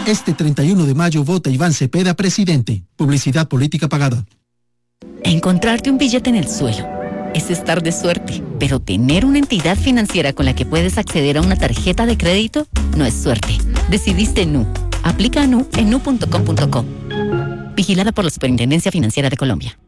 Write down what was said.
Este 31 de mayo vota Iván Cepeda presidente. Publicidad política pagada. Encontrarte un billete en el suelo es estar de suerte, pero tener una entidad financiera con la que puedes acceder a una tarjeta de crédito no es suerte. Decidiste Nu. Aplica a Nu en nu.com.co. Vigilada por la Superintendencia Financiera de Colombia.